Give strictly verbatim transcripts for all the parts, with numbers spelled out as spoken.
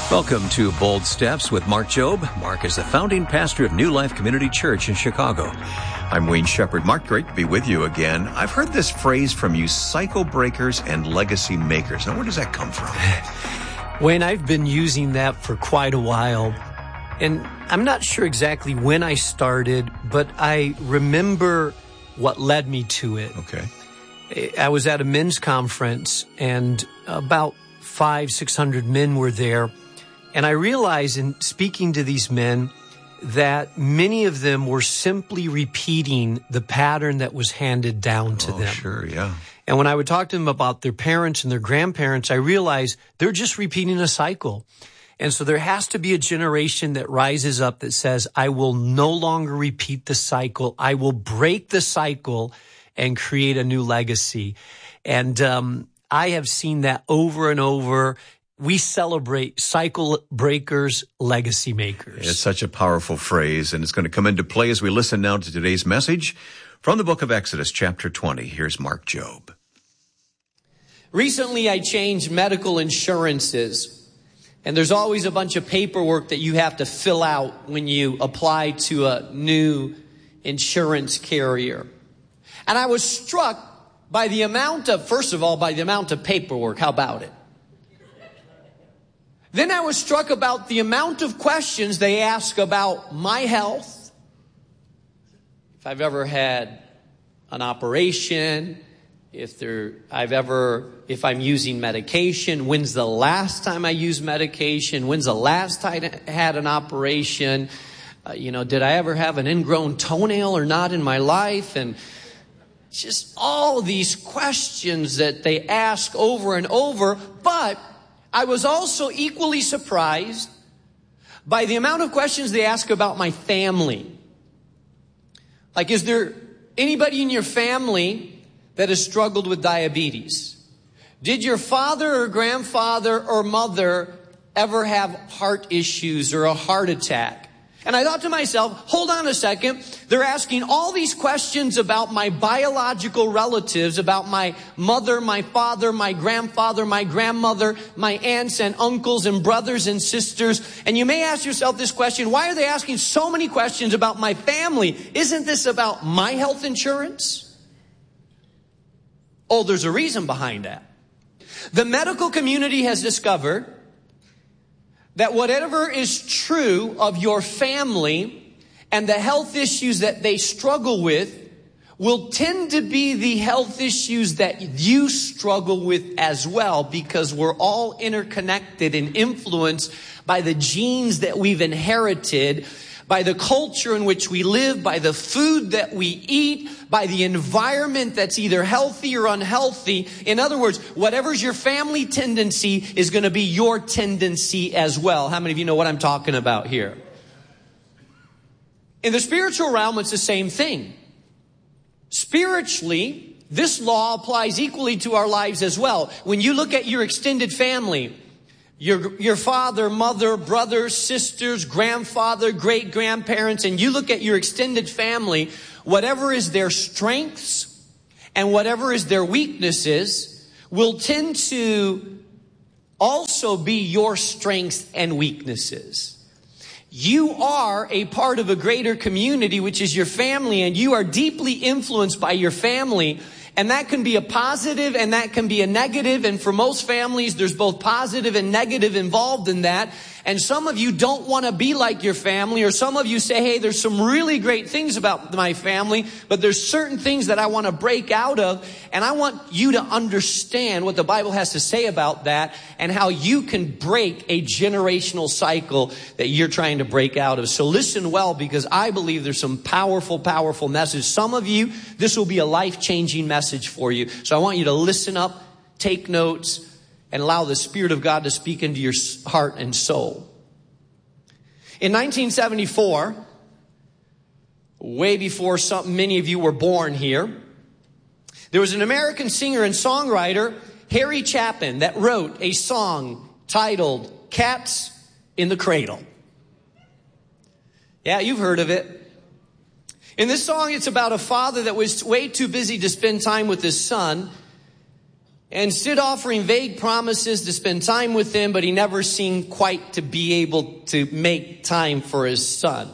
Welcome to Bold Steps with Mark Jobe. Mark is the founding pastor of New Life Community Church in Chicago. I'm Wayne Shepherd. Mark, great to be with you again. I've heard this phrase from you, cycle breakers and legacy makers. Now, where does that come from? Wayne, I've been using that for quite a while. And I'm not sure exactly when I started, but I remember what led me to it. Okay. I was at a men's conference, and about five, six hundred men were there. And I realized in speaking to these men that many of them were simply repeating the pattern that was handed down to oh, them. Sure, yeah. And when I would talk to them about their parents and their grandparents, I realized they're just repeating a cycle. And so there has to be a generation that rises up that says, I will no longer repeat the cycle. I will break the cycle and create a new legacy. And um, I have seen that over and over. We celebrate cycle breakers, legacy makers. It's such a powerful phrase, and it's going to come into play as we listen now to today's message from the book of Exodus, chapter twenty. Here's Mark Jobe. Recently, I changed medical insurances, and there's always a bunch of paperwork that you have to fill out when you apply to a new insurance carrier. And I was struck by the amount of, first of all, by the amount of paperwork. How about it? Then I was struck about the amount of questions they ask about my health, if I've ever had an operation, if there, I've ever, if I'm using medication, when's the last time I used medication, when's the last time I had an operation, uh, you know, did I ever have an ingrown toenail or not in my life, and just all these questions that they ask over and over. But I was also equally surprised by the amount of questions they ask about my family. Like, is there anybody in your family that has struggled with diabetes? Did your father or grandfather or mother ever have heart issues or a heart attack? And I thought to myself, hold on a second. They're asking all these questions about my biological relatives, about my mother, my father, my grandfather, my grandmother, my aunts and uncles and brothers and sisters. And you may ask yourself this question, why are they asking so many questions about my family? Isn't this about my health insurance? Oh, there's a reason behind that. The medical community has discovered that whatever is true of your family and the health issues that they struggle with will tend to be the health issues that you struggle with as well, because we're all interconnected and influenced by the genes that we've inherited, by the culture in which we live, by the food that we eat, by the environment that's either healthy or unhealthy. In other words, whatever's your family tendency is going to be your tendency as well. How many of you know what I'm talking about here? In the spiritual realm, it's the same thing. Spiritually, this law applies equally to our lives as well. When you look at your extended family, Your, your father, mother, brothers, sisters, grandfather, great-grandparents, and you look at your extended family, whatever is their strengths and whatever is their weaknesses will tend to also be your strengths and weaknesses. You are a part of a greater community, which is your family, and you are deeply influenced by your family. And that can be a positive and that can be a negative. And for most families, there's both positive and negative involved in that. And some of you don't want to be like your family, or some of you say, hey, there's some really great things about my family, but there's certain things that I want to break out of. And I want you to understand what the Bible has to say about that and how you can break a generational cycle that you're trying to break out of. So listen well, because I believe there's some powerful, powerful message. Some of you, this will be a life-changing message for you. So I want you to listen up, take notes, and allow the Spirit of God to speak into your heart and soul. In nineteen seventy-four, way before some, many of you were born here, there was an American singer and songwriter, Harry Chapin, that wrote a song titled Cats in the Cradle. Yeah, you've heard of it. In this song, it's about a father that was way too busy to spend time with his son, and Sid offering vague promises to spend time with him, but he never seemed quite to be able to make time for his son.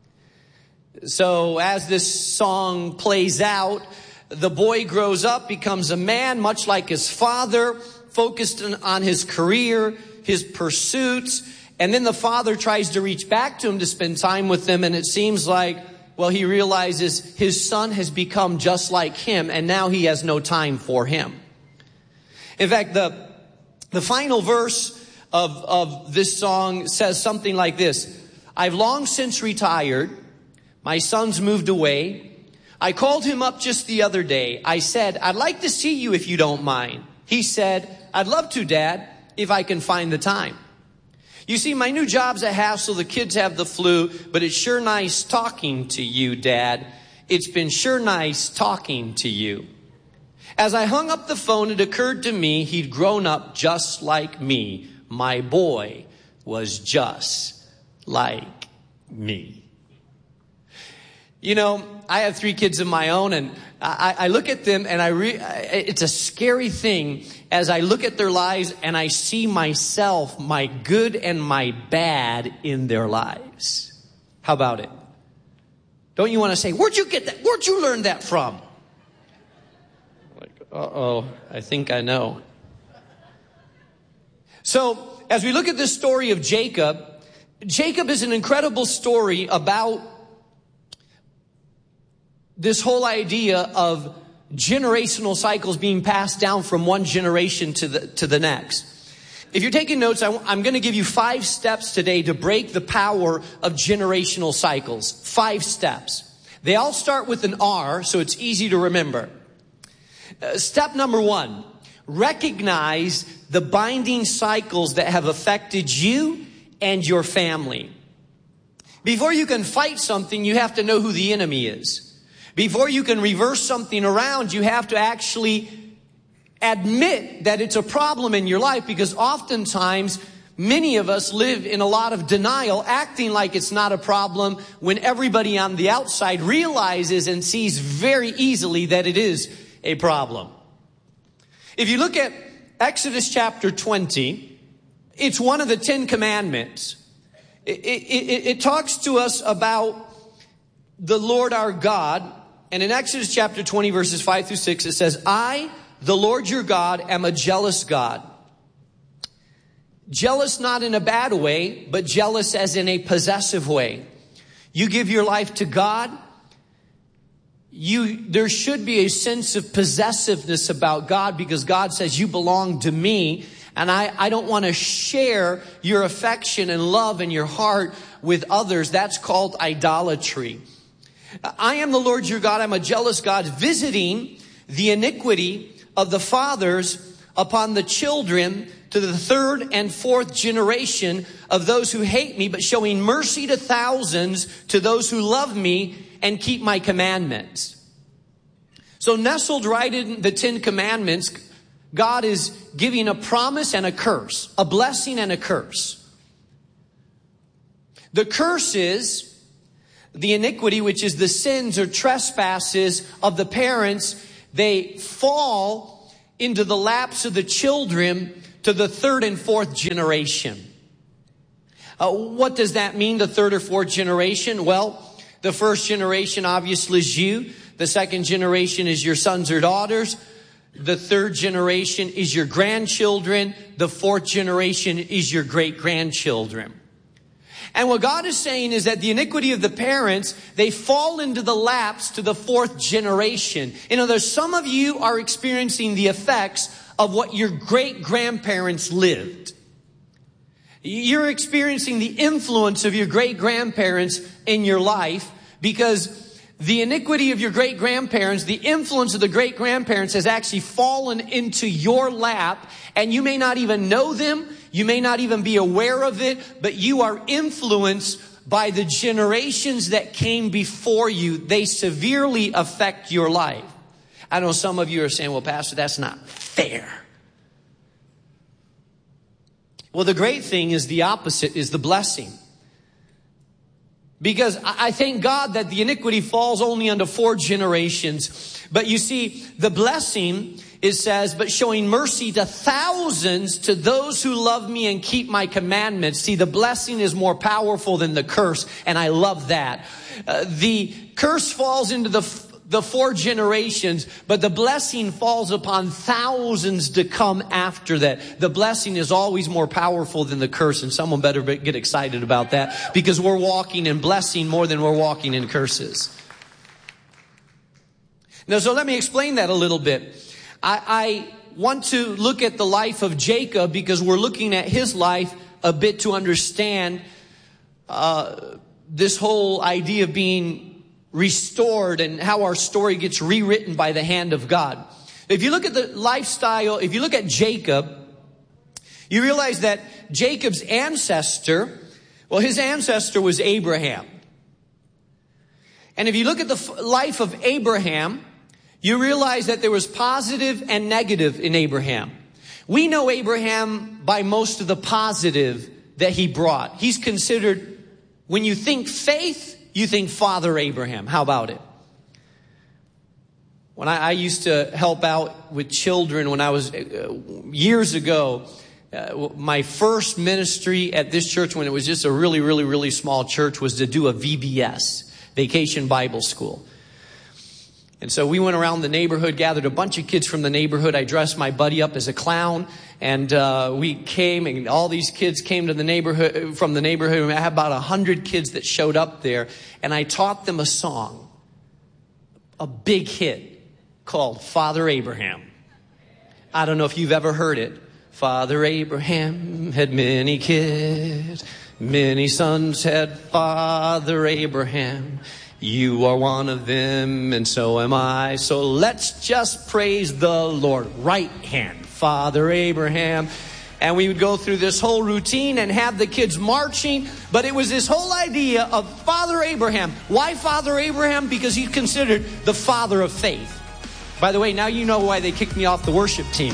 So as this song plays out, the boy grows up, becomes a man, much like his father, focused on his career, his pursuits, and then the father tries to reach back to him to spend time with him, and it seems like, well, he realizes his son has become just like him, and now he has no time for him. In fact, the, the final verse of, of this song says something like this: I've long since retired. My son's moved away. I called him up just the other day. I said, I'd like to see you if you don't mind. He said, I'd love to, Dad, if I can find the time. You see, my new job's a hassle. The kids have the flu, but it's sure nice talking to you, Dad. It's been sure nice talking to you. As I hung up the phone, it occurred to me he'd grown up just like me. My boy was just like me. You know, I have three kids of my own, and I, I look at them, and I re, it's a scary thing as I look at their lives and I see myself, my good and my bad in their lives. How about it? Don't you want to say, where'd you get that? Where'd you learn that from? Like, uh-oh, I think I know. So, as we look at this story of Jacob, Jacob is an incredible story about this whole idea of generational cycles being passed down from one generation to the to the next. If you're taking notes, I, I'm going to give you five steps today to break the power of generational cycles. Five steps. They all start with an R, so it's easy to remember. Uh, step number one, recognize the binding cycles that have affected you and your family. Before you can fight something, you have to know who the enemy is. Before you can reverse something around, you have to actually admit that it's a problem in your life, because oftentimes many of us live in a lot of denial, acting like it's not a problem when everybody on the outside realizes and sees very easily that it is a problem. If you look at Exodus chapter twenty, it's one of the Ten Commandments. It, it, it talks to us about the Lord our God. And in Exodus chapter twenty, verses five through six, it says, I, the Lord your God, am a jealous God. Jealous not in a bad way, but jealous as in a possessive way. You give your life to God. You, there should be a sense of possessiveness about God, because God says you belong to me. And I, I don't want to share your affection and love and your heart with others. That's called idolatry. I am the Lord your God. I'm a jealous God, visiting the iniquity of the fathers upon the children to the third and fourth generation of those who hate me, but showing mercy to thousands to those who love me and keep my commandments. So nestled right in the Ten Commandments, God is giving a promise and a curse, a blessing and a curse. The curse is the iniquity, which is the sins or trespasses of the parents. They fall into the laps of the children to the third and fourth generation. Uh, what does that mean, the third or fourth generation? Well, the first generation obviously is you. The second generation is your sons or daughters. The third generation is your grandchildren. The fourth generation is your great-grandchildren. And what God is saying is that the iniquity of the parents, they fall into the laps to the fourth generation. In other words, some of you are experiencing the effects of what your great-grandparents lived. You're experiencing the influence of your great-grandparents in your life, because the iniquity of your great-grandparents, the influence of the great-grandparents has actually fallen into your lap, and you may not even know them. You may not even be aware of it, but you are influenced by the generations that came before you. They severely affect your life. I know some of you are saying, well, Pastor, that's not fair. Well, the great thing is the opposite is the blessing. Because I thank God that the iniquity falls only unto four generations. But you see, the blessing it says, but showing mercy to thousands, to those who love me and keep my commandments. See, the blessing is more powerful than the curse, and I love that. Uh, the curse falls into the the four generations, but the blessing falls upon thousands to come after that. The blessing is always more powerful than the curse, and someone better get excited about that, because we're walking in blessing more than we're walking in curses. Now, so let me explain that a little bit. I, I want to look at the life of Jacob, because we're looking at his life a bit to understand uh, this whole idea of being restored and how our story gets rewritten by the hand of God. If you look at the lifestyle, if you look at Jacob, you realize that Jacob's ancestor, well, his ancestor was Abraham. And if you look at the life of Abraham, you realize that there was positive and negative in Abraham. We know Abraham by most of the positive that he brought. He's considered, when you think faith, you think Father Abraham. How about it? When I, I used to help out with children when I was, uh, years ago, uh, my first ministry at this church, when it was just a really, really, really small church, was to do a V B S, Vacation Bible School. And so we went around the neighborhood, gathered a bunch of kids from the neighborhood. I dressed my buddy up as a clown, and uh, we came, and all these kids came to the neighborhood, from the neighborhood. I had about a hundred kids that showed up there, and I taught them a song, a big hit called Father Abraham. I don't know if you've ever heard it. Father Abraham had many kids, many sons had Father Abraham. You are one of them, and so am I. So let's just praise the Lord. Right hand, Father Abraham. And we would go through this whole routine and have the kids marching. But it was this whole idea of Father Abraham. Why Father Abraham? Because he's considered the father of faith. By the way, now you know why they kicked me off the worship team.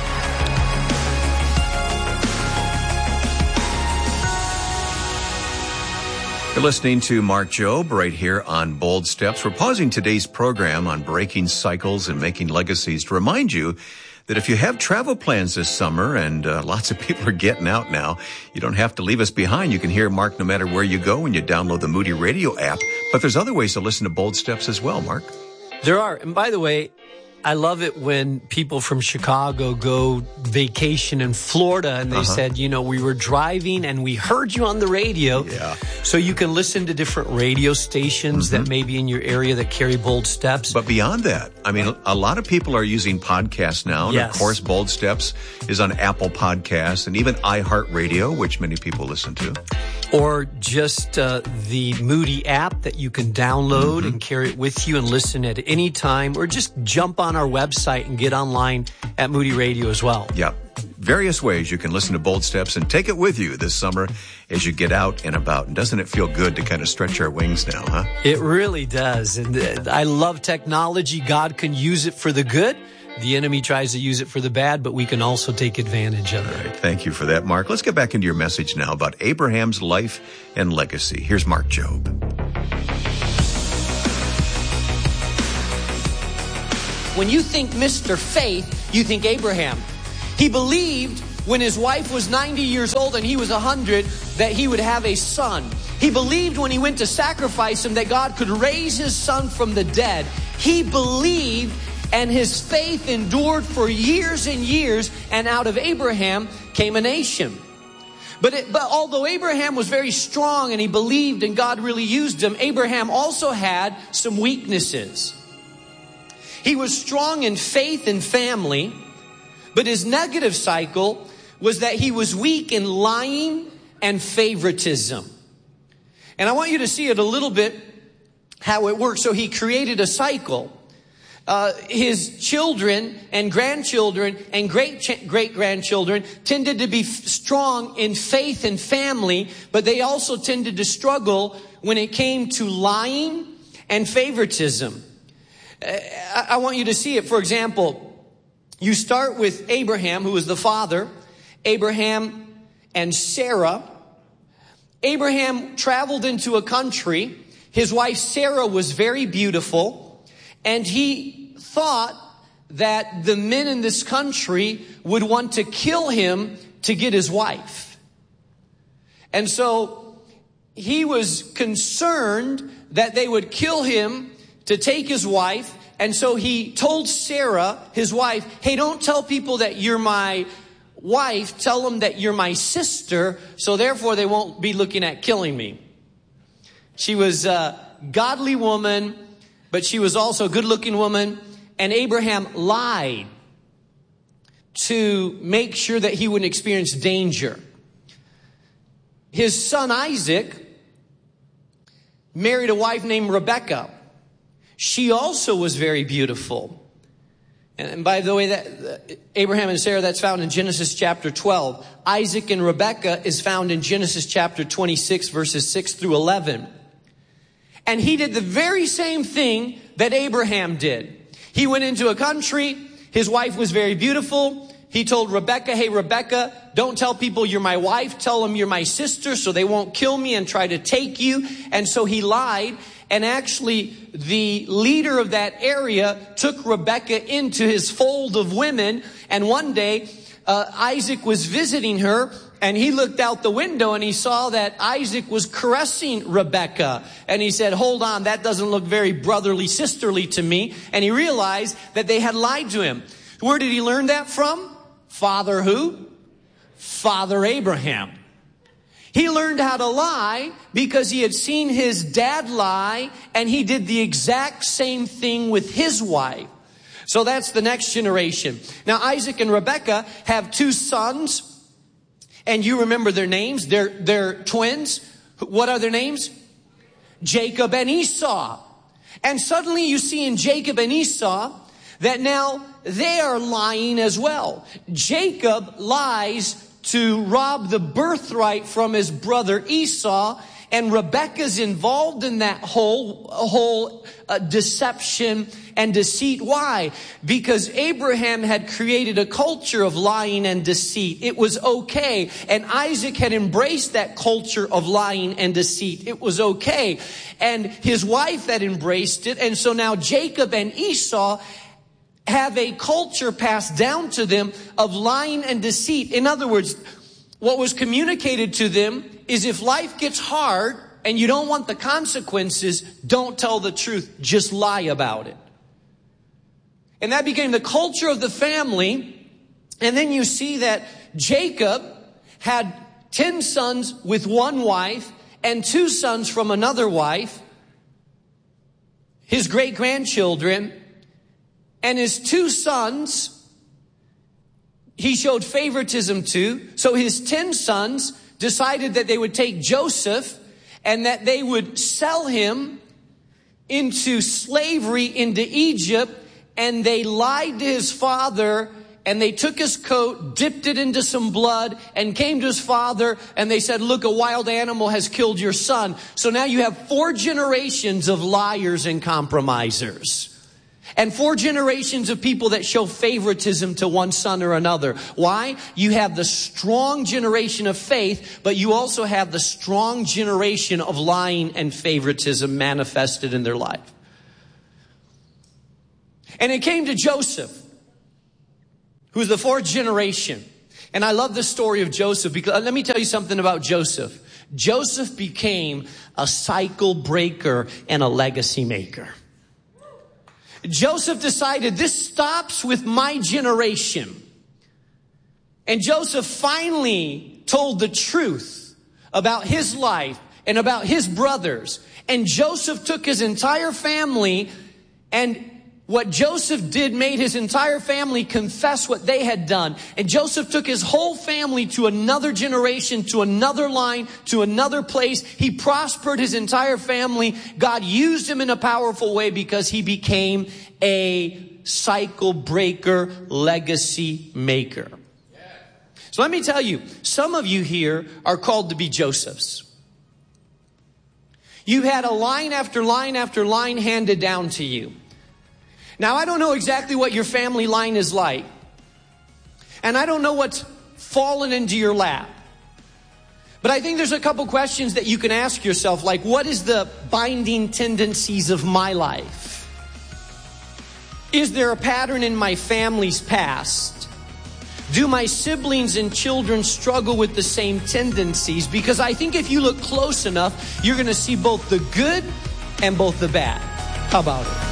You're listening to Mark Jobe right here on Bold Steps. We're pausing today's program on breaking cycles and making legacies to remind you that if you have travel plans this summer, and uh, lots of people are getting out now, you don't have to leave us behind. You can hear Mark no matter where you go when you download the Moody Radio app. But there's other ways to listen to Bold Steps as well, Mark. There are. And by the way, I love it when people from Chicago go vacation in Florida, and they uh-huh. said, you know, we were driving and we heard you on the radio. Yeah. So you can listen to different radio stations mm-hmm. that may be in your area that carry Bold Steps. But beyond that, I mean, a lot of people are using podcasts now. And yes. of course, Bold Steps is on Apple Podcasts and even iHeartRadio, which many people listen to. Or just uh, the Moody app that you can download mm-hmm. and carry it with you and listen at any time, or just jump on our website and get online at Moody Radio as well. Yeah. Various ways you can listen to Bold Steps and take it with you this summer as you get out and about. And doesn't it feel good to kind of stretch our wings now, huh? It really does. And uh, I love technology. God can use it for the good. The enemy tries to use it for the bad, but we can also take advantage of it. All right. Thank you for that, Mark. Let's get back into your message now about Abraham's life and legacy. Here's Mark Jobe. When you think Mister Faith, you think Abraham. He believed when his wife was ninety years old and he was one hundred that he would have a son. He believed when he went to sacrifice him that God could raise his son from the dead. He believed, and his faith endured for years and years, and out of Abraham came a nation. But, it, but although Abraham was very strong and he believed and God really used him, Abraham also had some weaknesses. He was strong in faith and family, but his negative cycle was that he was weak in lying and favoritism. And I want you to see it a little bit, how it works. So he created a cycle. Uh, his children and grandchildren and great great grandchildren tended to be f- strong in faith and family, but they also tended to struggle when it came to lying and favoritism. Uh, I, I want you to see it. For example, you start with Abraham, who was the father, Abraham and Sarah. Abraham traveled into a country. His wife Sarah was very beautiful. And he thought that the men in this country would want to kill him to get his wife. And so he was concerned that they would kill him to take his wife. And so he told Sarah, his wife, hey, don't tell people that you're my wife. Tell them that you're my sister. So therefore they won't be looking at killing me. She was a godly woman, but she was also a good-looking woman. And Abraham lied to make sure that he wouldn't experience danger. His son Isaac married a wife named Rebekah. She also was very beautiful. And by the way, that Abraham and Sarah, that's found in Genesis chapter twelve. Isaac and Rebekah is found in Genesis chapter twenty-six, verses six through eleven. And he did the very same thing that Abraham did. He went into a country. His wife was very beautiful. He told Rebekah, hey, Rebekah, don't tell people you're my wife. Tell them you're my sister so they won't kill me and try to take you. And so he lied. And actually, the leader of that area took Rebekah into his fold of women. And one day, uh, Isaac was visiting her. And he looked out the window and he saw that Isaac was caressing Rebekah. And he said, hold on, that doesn't look very brotherly, sisterly to me. And he realized that they had lied to him. Where did he learn that from? Father who? Father Abraham. He learned how to lie because he had seen his dad lie, and he did the exact same thing with his wife. So that's the next generation. Now Isaac and Rebekah have two sons. And you remember their names. They're, they're twins. What are their names? Jacob and Esau. And suddenly you see in Jacob and Esau that now they are lying as well. Jacob lies to rob the birthright from his brother Esau. And Rebekah's involved in that whole, whole uh, deception and deceit. Why? Because Abraham had created a culture of lying and deceit. It was okay. And Isaac had embraced that culture of lying and deceit. It was okay. And his wife had embraced it. And so now Jacob and Esau have a culture passed down to them of lying and deceit. In other words, what was communicated to them is if life gets hard and you don't want the consequences, don't tell the truth. Just lie about it. And that became the culture of the family. And then you see that Jacob had ten sons with one wife and two sons from another wife, his great-grandchildren. And his two sons, he showed favoritism to. So his ten sons decided that they would take Joseph and that they would sell him into slavery into Egypt. And they lied to his father, and they took his coat, dipped it into some blood, and came to his father, and they said, look, a wild animal has killed your son. So now you have four generations of liars and compromisers. And four generations of people that show favoritism to one son or another. Why? You have the strong generation of faith, but you also have the strong generation of lying and favoritism manifested in their life. And it came to Joseph, who's the fourth generation. And I love the story of Joseph because let me tell you something about Joseph. Joseph became a cycle breaker and a legacy maker. Joseph decided this stops with my generation. And Joseph finally told the truth about his life and about his brothers. And Joseph took his entire family, and what Joseph did made his entire family confess what they had done. And Joseph took his whole family to another generation, to another line, to another place. He prospered his entire family. God used him in a powerful way because he became a cycle breaker, legacy maker. So let me tell you, some of you here are called to be Josephs. You've had a line after line after line handed down to you. Now, I don't know exactly what your family line is like. And I don't know what's fallen into your lap. But I think there's a couple questions that you can ask yourself, like, what is the binding tendencies of my life? Is there a pattern in my family's past? Do my siblings and children struggle with the same tendencies? Because I think if you look close enough, you're going to see both the good and both the bad. How about it?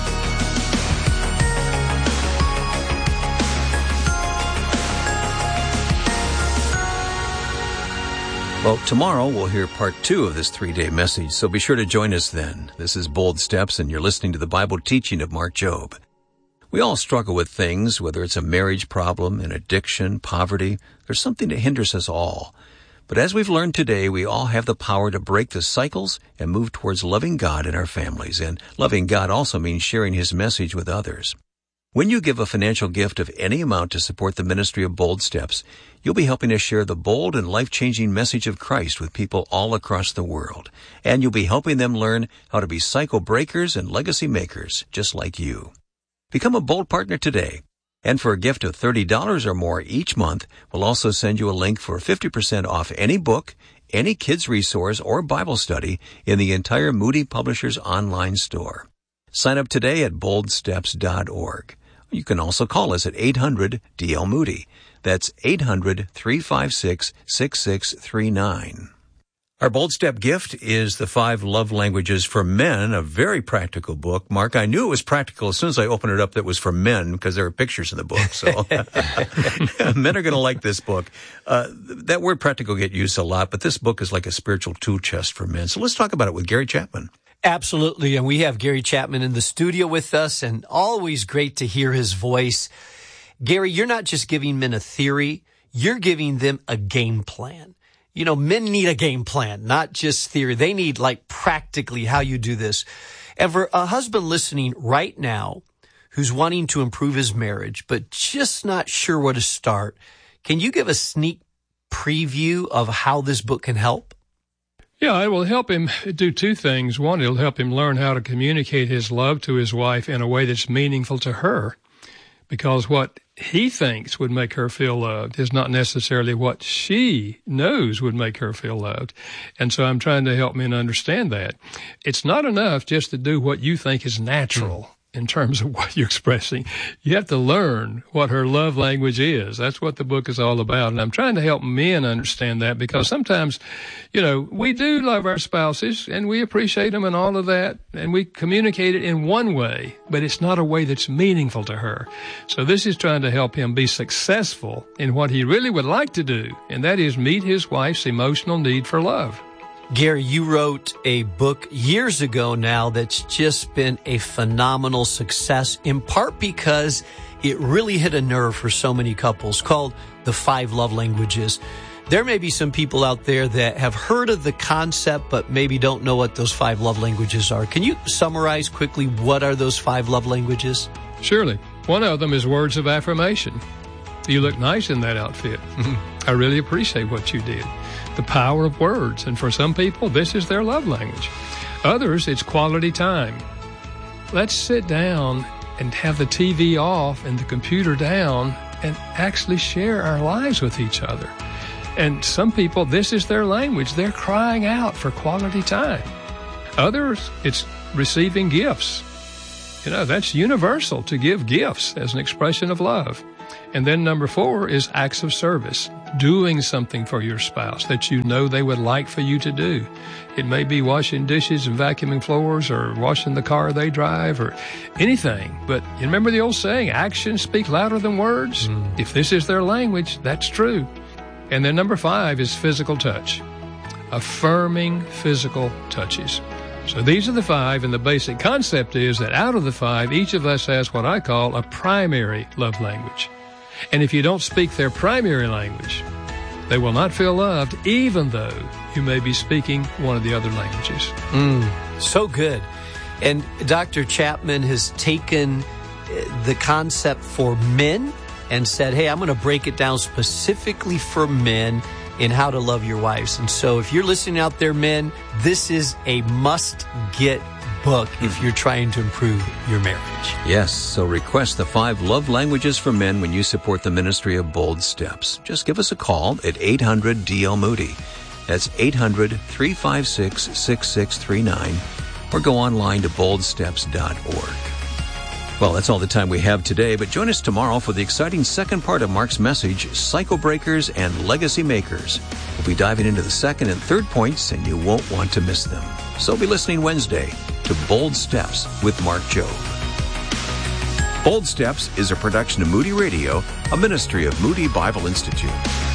Well, tomorrow we'll hear part two of this three-day message, so be sure to join us then. This is Bold Steps, and you're listening to the Bible teaching of Mark Jobe. We all struggle with things, whether it's a marriage problem, an addiction, poverty. There's something that hinders us all. But as we've learned today, we all have the power to break the cycles and move towards loving God in our families. And loving God also means sharing His message with others. When you give a financial gift of any amount to support the ministry of Bold Steps, you'll be helping us share the bold and life-changing message of Christ with people all across the world. And you'll be helping them learn how to be cycle breakers and legacy makers, just like you. Become a Bold partner today. And for a gift of thirty dollars or more each month, we'll also send you a link for fifty percent off any book, any kids resource, or Bible study in the entire Moody Publishers online store. Sign up today at bold steps dot org. You can also call us at eight hundred D L Moody. That's eight hundred, three five six, six six three nine. Our Bold Step gift is The Five Love Languages for Men, a very practical book. Mark, I knew it was practical as soon as I opened it up that it was for men because there are pictures in the book. So men are going to like this book. Uh, that word practical get used a lot, but this book is like a spiritual tool chest for men. So let's talk about it with Gary Chapman. Absolutely. And we have Gary Chapman in the studio with us, and always great to hear his voice. Gary, you're not just giving men a theory, you're giving them a game plan. You know, men need a game plan, not just theory. They need, like, practically how you do this. And for a husband listening right now who's wanting to improve his marriage, but just not sure where to start, can you give a sneak preview of how this book can help? Yeah, it will help him do two things. One, it'll help him learn how to communicate his love to his wife in a way that's meaningful to her, because what he thinks would make her feel loved is not necessarily what she knows would make her feel loved. And so I'm trying to help men understand that. It's not enough just to do what you think is natural. In terms of what you're expressing, you have to learn what her love language is. That's what the book is all about. And I'm trying to help men understand that, because sometimes, you know, we do love our spouses and we appreciate them and all of that, and we communicate it in one way, but it's not a way that's meaningful to her. So this is trying to help him be successful in what he really would like to do, and that is meet his wife's emotional need for love. Gary, you wrote a book years ago now that's just been a phenomenal success, in part because it really hit a nerve for so many couples, called The Five Love Languages. There may be some people out there that have heard of the concept, but maybe don't know what those five love languages are. Can you summarize quickly what are those five love languages? Surely. One of them is words of affirmation. You look nice in that outfit. I really appreciate what you did. The power of words. And for some people, this is their love language. Others, it's quality time. Let's sit down and have the T V off and the computer down and actually share our lives with each other. And some people, this is their language. They're crying out for quality time. Others, it's receiving gifts. You know, that's universal, to give gifts as an expression of love. And then number four is acts of service, doing something for your spouse that you know they would like for you to do. It may be washing dishes and vacuuming floors, or washing the car they drive, or anything. But you remember the old saying, actions speak louder than words? Mm. If this is their language, that's true. And then number five is physical touch, affirming physical touches. So these are the five, and the basic concept is that out of the five, each of us has what I call a primary love language. And if you don't speak their primary language, they will not feel loved, even though you may be speaking one of the other languages. Mm, so good. And Doctor Chapman has taken the concept for men and said, hey, I'm going to break it down specifically for men in how to love your wives. And so if you're listening out there, men, this is a must-get book if you're trying to improve your marriage. Yes, so request The Five Love Languages for Men when you support the ministry of Bold Steps. Just give us a call at eight hundred D L Moody. That's eight hundred, three five six, six six three nine, or go online to bold steps dot org. Well, that's all the time we have today, but join us tomorrow for the exciting second part of Mark's message, Cycle Breakers and Legacy Makers. We'll be diving into the second and third points, and you won't want to miss them. So be listening Wednesday to Bold Steps with Mark Jobe. Bold Steps is a production of Moody Radio, a ministry of Moody Bible Institute.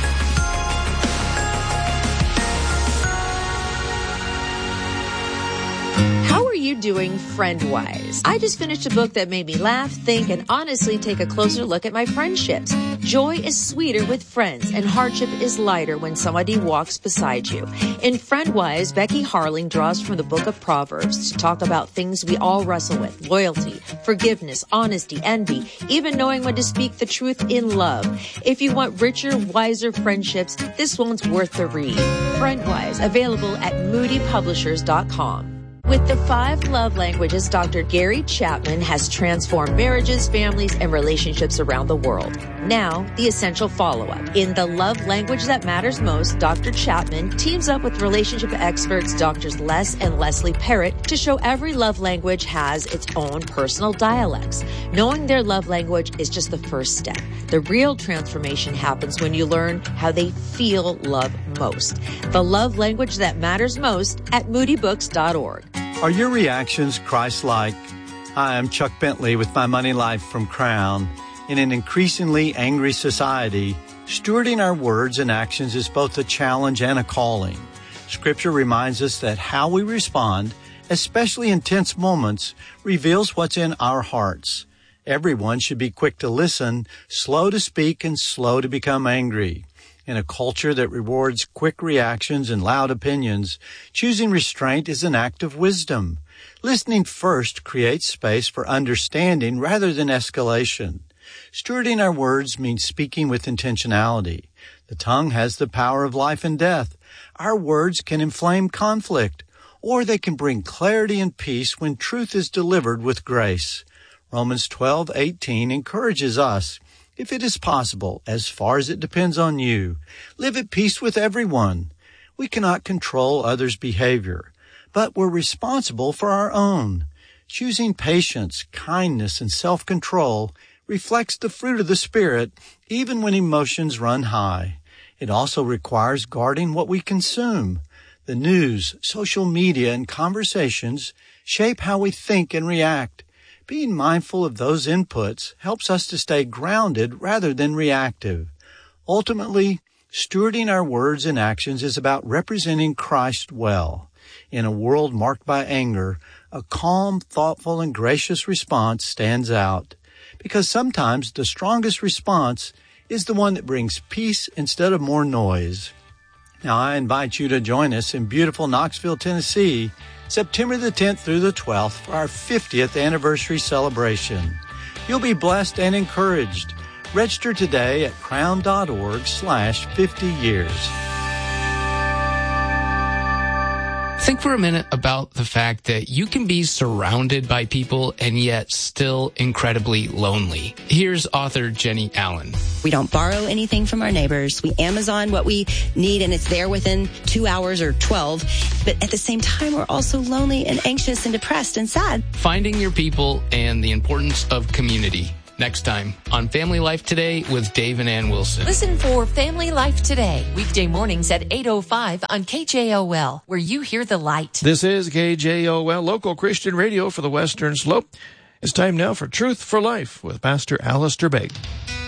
Doing friend-wise. I just finished a book that made me laugh, think, and honestly take a closer look at my friendships. Joy is sweeter with friends, and hardship is lighter when somebody walks beside you. In Friend-Wise, Becky Harling draws from the book of Proverbs to talk about things we all wrestle with: loyalty, forgiveness, honesty, envy, even knowing when to speak the truth in love. If you want richer, wiser friendships, this one's worth the read. Friend-Wise, available at moody publishers dot com. With the five love languages, Doctor Gary Chapman has transformed marriages, families, and relationships around the world. Now, the essential follow-up. In The Love Language That Matters Most, Doctor Chapman teams up with relationship experts Doctors Les and Leslie Parrott to show every love language has its own personal dialects. Knowing their love language is just the first step. The real transformation happens when you learn how they feel love most. The Love Language That Matters Most at moody books dot org. Are your reactions Christ-like? Hi, I'm Chuck Bentley with My Money Life from Crown. In an increasingly angry society, stewarding our words and actions is both a challenge and a calling. Scripture reminds us that how we respond, especially in tense moments, reveals what's in our hearts. Everyone should be quick to listen, slow to speak, and slow to become angry. In a culture that rewards quick reactions and loud opinions, choosing restraint is an act of wisdom. Listening first creates space for understanding rather than escalation. Stewarding our words means speaking with intentionality. The tongue has the power of life and death. Our words can inflame conflict, or they can bring clarity and peace when truth is delivered with grace. Romans twelve eighteen encourages us, if it is possible, as far as it depends on you, live at peace with everyone. We cannot control others' behavior, but we're responsible for our own. Choosing patience, kindness, and self-control reflects the fruit of the Spirit, even when emotions run high. It also requires guarding what we consume. The news, social media, and conversations shape how we think and react. Being mindful of those inputs helps us to stay grounded rather than reactive. Ultimately, stewarding our words and actions is about representing Christ well. In a world marked by anger, a calm, thoughtful, and gracious response stands out, because sometimes the strongest response is the one that brings peace instead of more noise. Now, I invite you to join us in beautiful Knoxville, Tennessee, September the tenth through the twelfth for our fiftieth anniversary celebration. You'll be blessed and encouraged. Register today at crown.org slash 50 years. Think for a minute about the fact that you can be surrounded by people and yet still incredibly lonely. Here's author Jenny Allen. We don't borrow anything from our neighbors. We Amazon what we need and it's there within two hours or twelve. But at the same time, we're also lonely and anxious and depressed and sad. Finding your people and the importance of community. Next time on Family Life Today with Dave and Ann Wilson. Listen for Family Life Today, weekday mornings at eight oh five on K J O L, where you hear the light. This is K J O L, local Christian radio for the Western Slope. It's time now for Truth for Life with Pastor Alistair Begg.